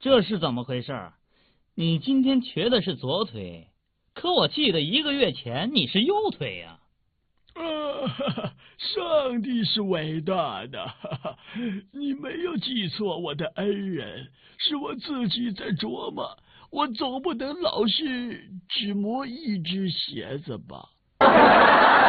这是怎么回事？你今天瘸的是左腿，可我记得1个月前你是右腿呀。 上帝是伟大的，你没有记错我的恩人，是我自己在琢磨，我总不能老是只磨一只鞋子吧。